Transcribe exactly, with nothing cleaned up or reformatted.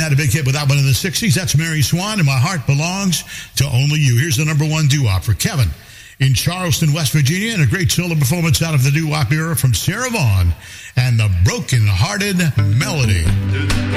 had a big hit with that one in the sixties. That's Mary Swan, and My Heart Belongs to Only You. Here's the number one doo-wop for Kevin in Charleston, West Virginia, and a great solo performance out of the doo-wop era from Sarah Vaughan and the Broken Hearted Melody.